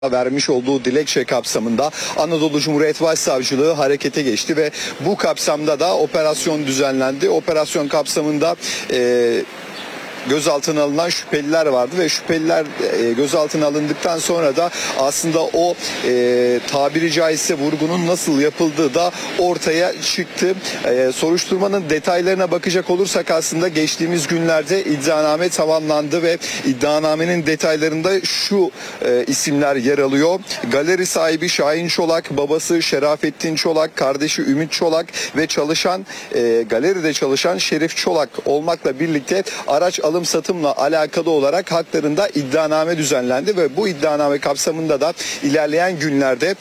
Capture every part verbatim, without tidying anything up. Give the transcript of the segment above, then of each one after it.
vermiş olduğu dilekçe kapsamında Anadolu Cumhuriyet Başsavcılığı harekete geçti ve bu kapsamda da operasyon düzenlendi. Operasyon kapsamında e, gözaltına alınan şüpheliler vardı ve şüpheliler e, gözaltına alındıktan sonra da aslında o e, tabiri caizse vurgunun nasıl yapıldığı da ortaya çıktı. E, soruşturmanın detaylarına bakacak olursak aslında geçtiğimiz günlerde iddianame tamamlandı ve iddianamenin detaylarında şu e, isimler yer alıyor. Galeri sahibi Şahin Çolak, babası Şerafettin Çolak, kardeşi Ümit Çolak ve çalışan e, galeride çalışan Şerif Çolak olmakla birlikte araç alım satımla alakalı olarak haklarında iddianame düzenlendi ve bu iddianame kapsamında da ilerleyen günlerde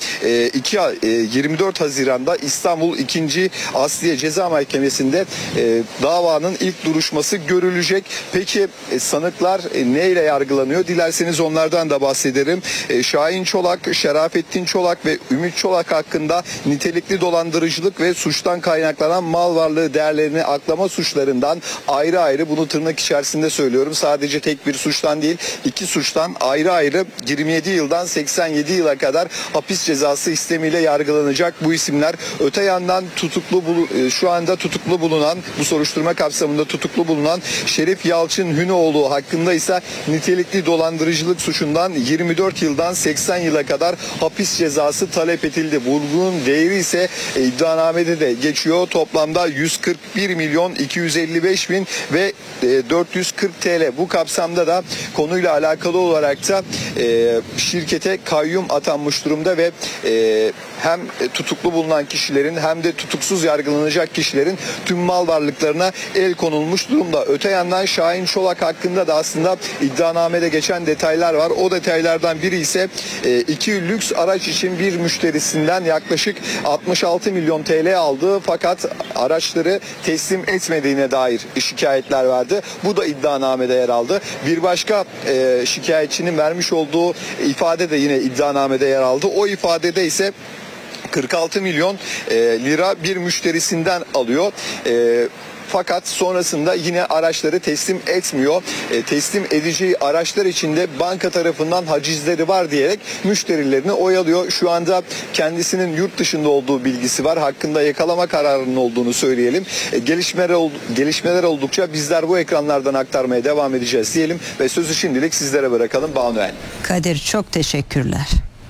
yirmi dört Haziran'da İstanbul ikinci Asliye Ceza Mahkemesi'nde davanın ilk duruşması görülecek. Peki sanıklar neyle yargılanıyor? Dilerseniz onlardan da bahsederim. Şahin Çolak, Şerafettin Çolak ve Ümit Çolak hakkında nitelikli dolandırıcılık ve suçtan kaynaklanan mal varlığı değerlerini aklama suçlarından ayrı ayrı, bunu tırnak içerisinde söylüyorum, sadece tek bir suçtan değil, iki suçtan ayrı ayrı yirmi yedi yıldan seksen yedi yıla kadar hapis cezası istemiyle yargılanacak bu isimler. Öte yandan tutuklu şu anda tutuklu bulunan, bu soruşturma kapsamında tutuklu bulunan Şerif Yalçın Hünoğlu hakkında ise nitelikli dolandırıcılık suçundan yirmi dört yıldan seksen yıla kadar hapis cezası talep edildi. Vurgunun değeri ise e, iddianamede de geçiyor. Toplamda yüz kırk bir milyon iki yüz elli beş bin ve e, dört yüz kırk TL. Bu kapsamda da konuyla alakalı olarak da e, şirkete kayyum atanmış durumda ve e, hem tutuklu bulunan kişilerin hem de tutuksuz yargılanacak kişilerin tüm mal varlıklarına el konulmuş durumda. Öte yandan Şahin Çolak hakkında da aslında iddianamede geçen detaylar var. O detaylardan biri ise e, iki lüks araç için bir müşterisinden yaklaşık altmış altı milyon T L aldığı fakat araçları teslim etmediğine dair şikayetler vardı. Bu da iddianamede yer aldı. Bir başka e, şikayetçinin vermiş olduğu ifade de yine iddianamede yer aldı. O ifadede ise kırk altı milyon e, lira bir müşterisinden alıyor. E, Fakat sonrasında yine araçları teslim etmiyor. E, teslim edeceği araçlar içinde banka tarafından hacizleri var diyerek müşterilerini oyalıyor. Şu anda kendisinin yurt dışında olduğu bilgisi var. Hakkında yakalama kararının olduğunu söyleyelim. E, gelişmeler, ol, gelişmeler oldukça bizler bu ekranlardan aktarmaya devam edeceğiz diyelim ve sözü şimdilik sizlere bırakalım. Banu El. Kadir, çok teşekkürler.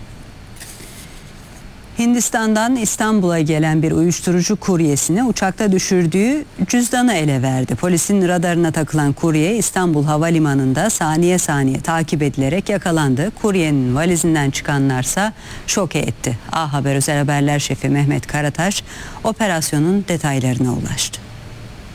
Hindistan'dan İstanbul'a gelen bir uyuşturucu kuryesini uçakta düşürdüğü cüzdanı ele verdi. Polisin radarına takılan kurye İstanbul Havalimanı'nda saniye saniye takip edilerek yakalandı. Kuryenin valizinden çıkanlarsa şoke etti. A Haber Özel Haberler Şefi Mehmet Karataş operasyonun detaylarına ulaştı.